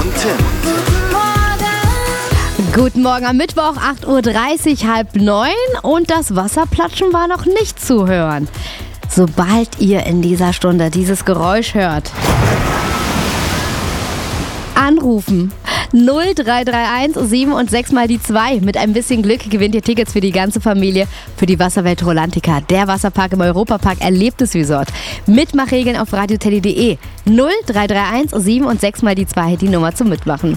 Guten Morgen am Mittwoch, 8.30 Uhr, 8:30 und das Wasserplatschen war noch nicht zu hören. Sobald ihr in dieser Stunde dieses Geräusch hört, anrufen. 0331 7 und 6 mal die 2. Mit ein bisschen Glück gewinnt ihr Tickets für die ganze Familie für die Wasserwelt Rolantica. Der Wasserpark im Europapark Erlebnisresort. Mitmachregeln auf radioteddy.de. 0331 7 und 6 mal die 2, die Nummer zum Mitmachen.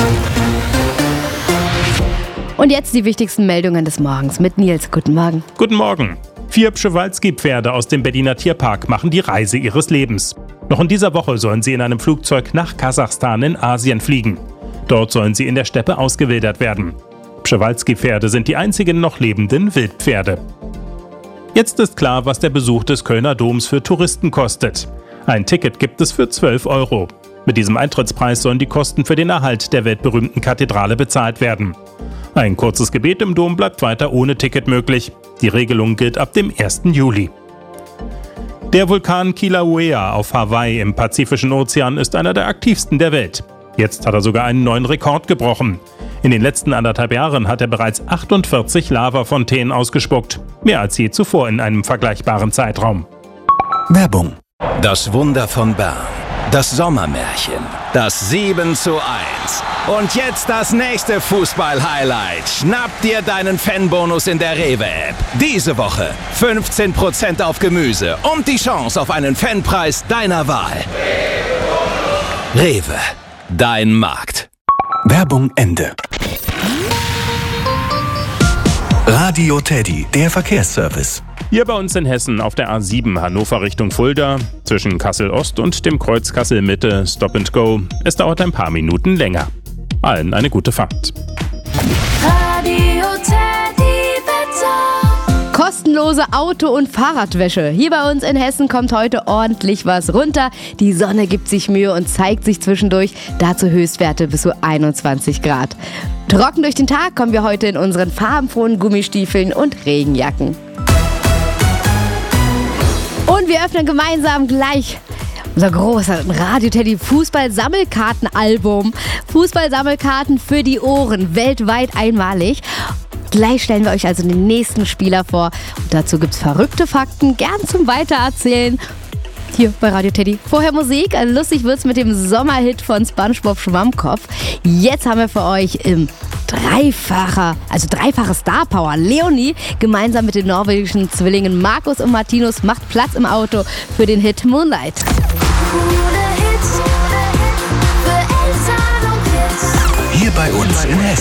Und jetzt die wichtigsten Meldungen des Morgens mit Nils. Guten Morgen. Guten Morgen. 4 Przewalski-Pferde aus dem Berliner Tierpark machen die Reise ihres Lebens. Noch in dieser Woche sollen sie in einem Flugzeug nach Kasachstan in Asien fliegen. Dort sollen sie in der Steppe ausgewildert werden. Przewalski-Pferde sind die einzigen noch lebenden Wildpferde. Jetzt ist klar, was der Besuch des Kölner Doms für Touristen kostet. Ein Ticket gibt es für 12 €. Mit diesem Eintrittspreis sollen die Kosten für den Erhalt der weltberühmten Kathedrale bezahlt werden. Ein kurzes Gebet im Dom bleibt weiter ohne Ticket möglich. Die Regelung gilt ab dem 1. Juli. Der Vulkan Kilauea auf Hawaii im Pazifischen Ozean ist einer der aktivsten der Welt. Jetzt hat er sogar einen neuen Rekord gebrochen. In den letzten 1,5 Jahren hat er bereits 48 Lavafontänen ausgespuckt. Mehr als je zuvor in einem vergleichbaren Zeitraum. Werbung. Das Wunder von Bern. Das Sommermärchen. Das 7:1. Und jetzt das nächste Fußball-Highlight. Schnapp dir deinen Fanbonus in der Rewe-App. Diese Woche 15% auf Gemüse und die Chance auf einen Fanpreis deiner Wahl. Rewe. Dein Markt. Werbung Ende. Radio Teddy, der Verkehrsservice. Hier bei uns in Hessen auf der A7 Hannover Richtung Fulda, zwischen Kassel Ost und dem Kreuz Kassel Mitte, Stop and Go. Es dauert ein paar Minuten länger. Allen eine gute Fahrt. Radio Teddy Wetter. Kostenlose Auto- und Fahrradwäsche. Hier bei uns in Hessen kommt heute ordentlich was runter. Die Sonne gibt sich Mühe und zeigt sich zwischendurch. Dazu Höchstwerte bis zu 21 Grad. Trocken durch den Tag kommen wir heute in unseren farbenfrohen Gummistiefeln und Regenjacken. Und wir öffnen gemeinsam gleich unser großes Radio-Teddy Fußball-Sammelkarten-Album. Fußball-Sammelkarten für die Ohren, weltweit einmalig. Gleich stellen wir euch also den nächsten Spieler vor. Und dazu gibt's verrückte Fakten, gern zum Weitererzählen. Hier bei Radio Teddy. Vorher Musik. Lustig wird's mit dem Sommerhit von SpongeBob Schwammkopf. Jetzt haben wir für euch im dreifache Star Power. Leonie gemeinsam mit den norwegischen Zwillingen Markus und Martinus macht Platz im Auto für den Hit Moonlight. Hier bei uns in Hessen.